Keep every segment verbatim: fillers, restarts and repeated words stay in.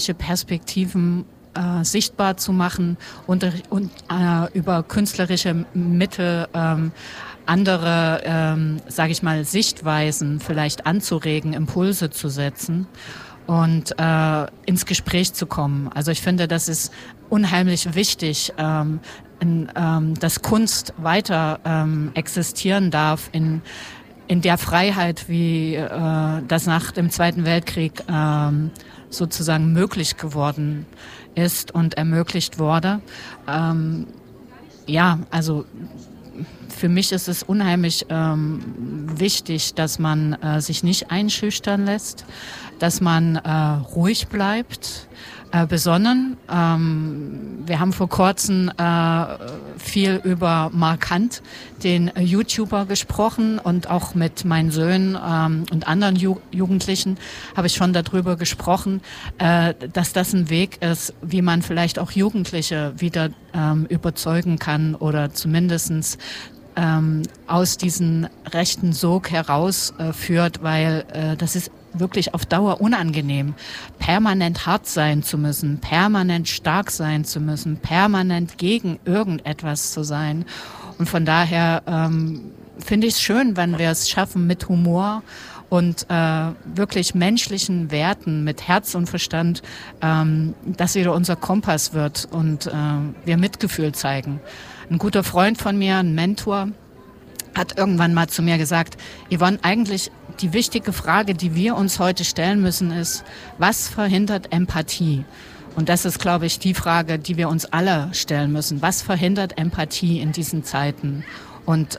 Perspektiven äh, sichtbar zu machen und, und äh, über künstlerische Mittel ähm, andere, ähm, sage ich mal, Sichtweisen vielleicht anzuregen, Impulse zu setzen und äh, ins Gespräch zu kommen. Also ich finde, das ist unheimlich wichtig, ähm, in, ähm, dass Kunst weiter ähm, existieren darf in in der Freiheit, wie äh, das nach dem Zweiten Weltkrieg ähm, sozusagen möglich geworden ist und ermöglicht wurde. Ähm, ja, also für mich ist es unheimlich ähm, wichtig, dass man äh, sich nicht einschüchtern lässt, dass man äh, ruhig bleibt, äh, besonnen. Ähm, wir haben vor kurzem äh, viel über Mark Hunt, den äh, YouTuber, gesprochen und auch mit meinen Söhnen ähm, und anderen Ju- Jugendlichen habe ich schon darüber gesprochen, äh, dass das ein Weg ist, wie man vielleicht auch Jugendliche wieder ähm, überzeugen kann oder zumindestens ähm, aus diesem rechten Sog herausführt, äh, weil äh, das ist wirklich auf Dauer unangenehm, permanent hart sein zu müssen, permanent stark sein zu müssen, permanent gegen irgendetwas zu sein. Und von daher ähm, finde ich es schön, wenn wir es schaffen, mit Humor und äh, wirklich menschlichen Werten, mit Herz und Verstand, ähm, dass wieder unser Kompass wird und äh, wir Mitgefühl zeigen. Ein guter Freund von mir, ein Mentor, hat irgendwann mal zu mir gesagt, Yvonne, eigentlich die wichtige Frage, die wir uns heute stellen müssen, ist, was verhindert Empathie? Und das ist, glaube ich, die Frage, die wir uns alle stellen müssen. Was verhindert Empathie in diesen Zeiten? Und äh,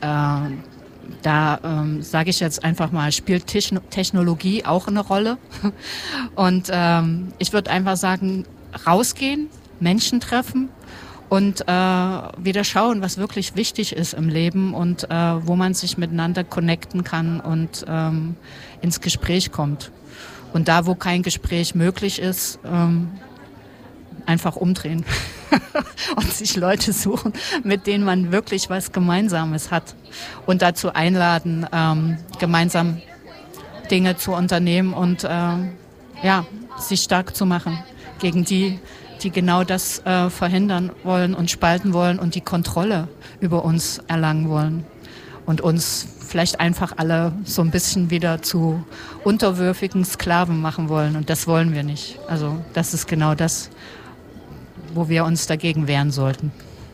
da ähm, sage ich jetzt einfach mal, spielt Technologie auch eine Rolle? Und ähm, ich würde einfach sagen, rausgehen, Menschen treffen, und äh, wieder schauen, was wirklich wichtig ist im Leben und äh, wo man sich miteinander connecten kann und ähm, ins Gespräch kommt. Und da, wo kein Gespräch möglich ist, ähm, einfach umdrehen und sich Leute suchen, mit denen man wirklich was Gemeinsames hat. Und dazu einladen, ähm, gemeinsam Dinge zu unternehmen und äh, ja, sich stark zu machen gegen die, die genau das äh, verhindern wollen und spalten wollen und die Kontrolle über uns erlangen wollen und uns vielleicht einfach alle so ein bisschen wieder zu unterwürfigen Sklaven machen wollen. Und das wollen wir nicht. Also das ist genau das, wo wir uns dagegen wehren sollten.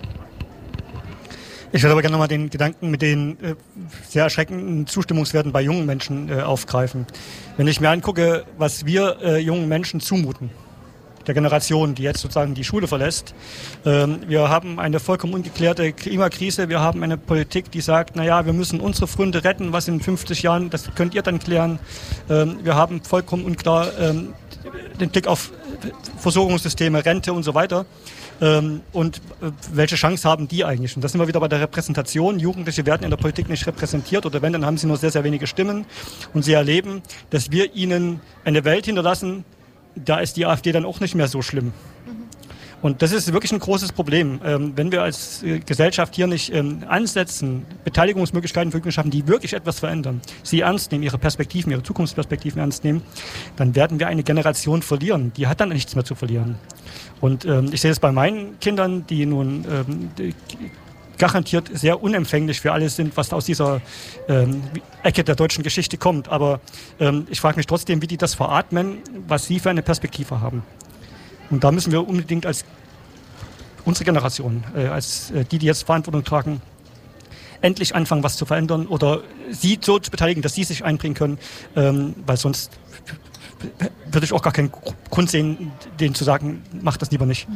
Ich würde aber gerne nochmal den Gedanken mit den äh, sehr erschreckenden Zustimmungswerten bei jungen Menschen äh, aufgreifen. Wenn ich mir angucke, was wir äh, jungen Menschen zumuten, der Generation, die jetzt sozusagen die Schule verlässt. Ähm, wir haben eine vollkommen ungeklärte Klimakrise. Wir haben eine Politik, die sagt, naja, wir müssen unsere Pfründe retten, was in fünfzig Jahren, das könnt ihr dann klären. Ähm, wir haben vollkommen unklar ähm, den Blick auf Versorgungssysteme, Rente und so weiter. Ähm, und äh, welche Chance haben die eigentlich? Und da sind wir wieder bei der Repräsentation. Jugendliche werden in der Politik nicht repräsentiert oder wenn, dann haben sie nur sehr, sehr wenige Stimmen. Und sie erleben, dass wir ihnen eine Welt hinterlassen, da ist die AfD dann auch nicht mehr so schlimm. Und das ist wirklich ein großes Problem. Ähm, wenn wir als äh, Gesellschaft hier nicht ähm, ansetzen, Beteiligungsmöglichkeiten für Jugendliche schaffen, die wirklich etwas verändern, sie ernst nehmen, ihre Perspektiven, ihre Zukunftsperspektiven ernst nehmen, dann werden wir eine Generation verlieren. Die hat dann nichts mehr zu verlieren. Und ähm, ich sehe es bei meinen Kindern, die nun ähm, die, garantiert sehr unempfänglich für alles sind, was aus dieser ähm, Ecke der deutschen Geschichte kommt. Aber ähm, ich frage mich trotzdem, wie die das veratmen, was sie für eine Perspektive haben. Und da müssen wir unbedingt als unsere Generation, äh, als äh, die, die jetzt Verantwortung tragen, endlich anfangen, was zu verändern oder sie so zu beteiligen, dass sie sich einbringen können, ähm, weil sonst würde ich auch gar keinen Grund sehen, denen zu sagen, macht das lieber nicht.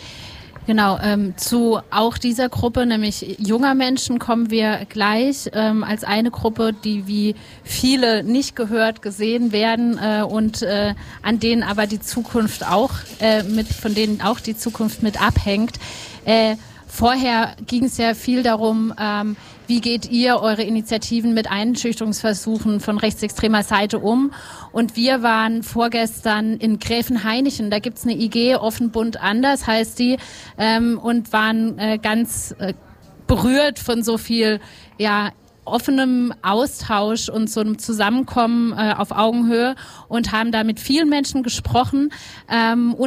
Genau, ähm, zu auch dieser Gruppe, nämlich junger Menschen, kommen wir gleich ähm, als eine Gruppe, die wie viele nicht gehört, gesehen werden äh, und äh, an denen aber die Zukunft auch äh, mit, von denen auch die Zukunft mit abhängt. Äh, vorher ging es ja viel darum, ähm, wie geht ihr eure Initiativen mit Einschüchterungsversuchen von rechtsextremer Seite um? Und wir waren vorgestern in Gräfenhainichen, da gibt's eine I G, Offen Bunt Anders heißt die, ähm, und waren äh, ganz äh, berührt von so viel, ja, offenem Austausch und so einem Zusammenkommen äh, auf Augenhöhe und haben da mit vielen Menschen gesprochen. Ähm, und